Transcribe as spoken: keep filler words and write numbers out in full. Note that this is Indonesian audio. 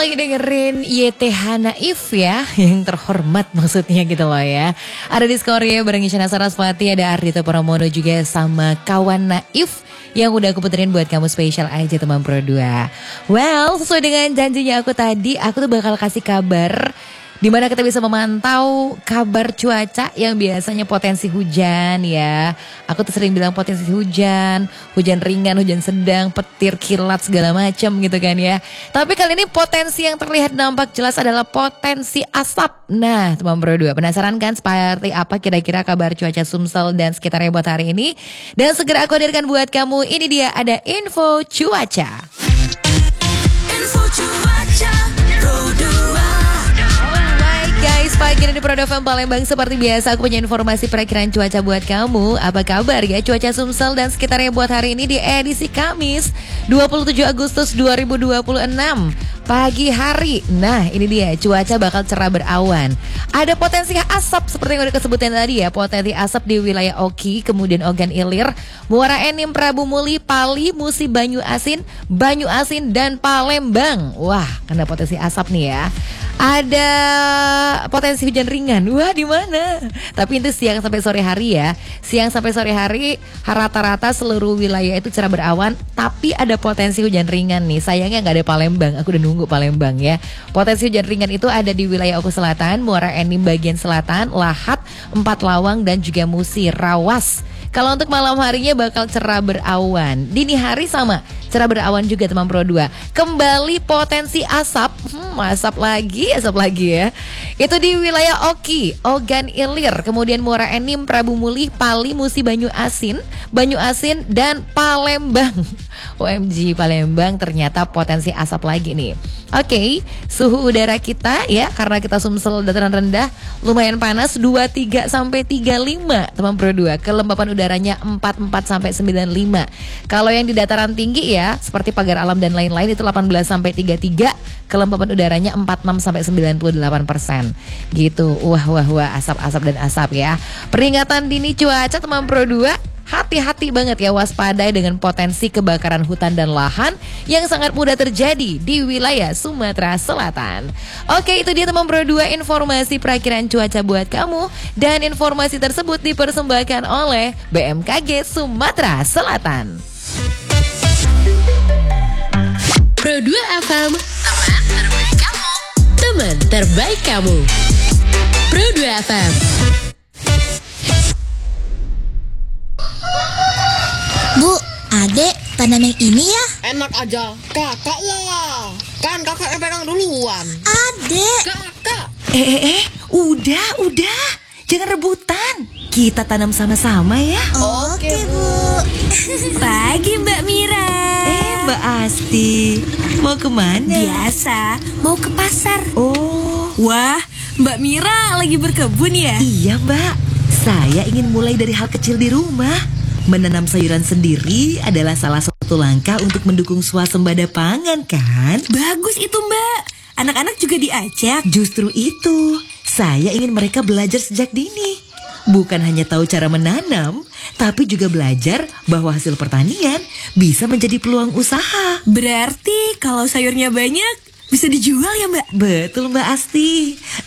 Lagi dengerin Y T H Naif ya, yang terhormat maksudnya gitu loh ya. Ada di Skoria bareng Isyana Sarasvati, ada Ardhito Pramono juga sama kawan Naif yang udah aku puterin buat kamu spesial aja teman Pro dua. Well, sesuai dengan janjinya aku tadi, aku tuh bakal kasih kabar di mana kita bisa memantau kabar cuaca yang biasanya potensi hujan ya. Aku tuh sering bilang potensi hujan, hujan ringan, hujan sedang, petir, kilat segala macam gitu kan ya. Tapi kali ini potensi yang terlihat nampak jelas adalah potensi asap. Nah, teman Pro dua, penasaran kan seperti apa kira-kira kabar cuaca Sumsel dan sekitarnya buat hari ini? Dan segera aku hadirkan buat kamu, ini dia ada info cuaca. Info cuaca Pro dua. Guys, pagi ini di Pro dua F M Palembang seperti biasa aku punya informasi perakiraan cuaca buat kamu. Apa kabar ya cuaca Sumsel dan sekitarnya buat hari ini di edisi Kamis dua puluh tujuh Agustus dua ribu dua puluh enam pagi hari. Nah, ini dia cuaca bakal cerah berawan. Ada potensi asap seperti yang udah kesebutin tadi ya. Potensi asap di wilayah Oki, kemudian Ogan Ilir, Muara Enim, Prabu Muli, Pali, Musi, Banyu Asin, Banyu Asin dan Palembang. Wah, kena potensi asap nih ya. Ada potensi hujan ringan. Wah, di mana? Tapi itu siang sampai sore hari ya. Siang sampai sore hari rata-rata seluruh wilayah itu cerah berawan, tapi ada potensi hujan ringan nih. Sayangnya nggak ada Palembang. Aku udah nunggu Palembang ya. Potensi hujan ringan itu ada di wilayah Oku Selatan, Muara Enim bagian selatan, Lahat, Empat Lawang dan juga Musi, Rawas. Kalau untuk malam harinya bakal cerah berawan. Dini hari sama, cerah berawan juga teman Pro dua. Kembali potensi asap. Hmm, asap lagi, asap lagi ya. Itu di wilayah Oki, Ogan Ilir, kemudian Muara Enim, Prabu Muli, Pali, Musi, Banyu Asin, Banyu Asin dan Palembang. O M G, Palembang ternyata potensi asap lagi nih. Oke, okay, suhu udara kita ya, karena kita Sumsel dataran rendah, lumayan panas dua puluh tiga sampai tiga puluh lima teman Pro dua. Kelembapan udaranya empat puluh empat sampai sembilan puluh lima. Kalau yang di dataran tinggi ya, seperti Pagar Alam dan lain-lain itu delapan belas sampai tiga puluh tiga. Kelembapan udaranya empat puluh enam sampai sembilan puluh delapan persen. Gitu. Wah wah wah, asap-asap dan asap ya. Peringatan dini cuaca teman Pro dua. Hati-hati banget ya, waspada dengan potensi kebakaran hutan dan lahan yang sangat mudah terjadi di wilayah Sumatera Selatan. Oke, itu dia teman Pro dua informasi perakiraan cuaca buat kamu. Dan informasi tersebut dipersembahkan oleh B M K G Sumatera Selatan. Pro dua F M, teman terbaik kamu. Teman terbaik kamu. Pro dua F M. Bu, adek, tanam yang ini ya? Enak aja, kakak lah. Kan kakak yang pegang duluan. Adek. Kakak. Eh, eh, eh, udah, udah. Jangan rebutan. Kita tanam sama-sama ya. Oke, Bu. Pagi Mbak Mira. Eh, Mbak Asti. Mau kemana? Biasa, mau ke pasar. Oh. Wah, Mbak Mira lagi berkebun ya? Iya, Mbak. Saya ingin mulai dari hal kecil di rumah. Menanam sayuran sendiri adalah salah satu langkah untuk mendukung swasembada pangan kan? Bagus itu Mbak. Anak-anak juga diajak. Justru itu, saya ingin mereka belajar sejak dini. Bukan hanya tahu cara menanam, tapi juga belajar bahwa hasil pertanian bisa menjadi peluang usaha. Berarti kalau sayurnya banyak, bisa dijual ya Mbak? Betul Mbak Asti.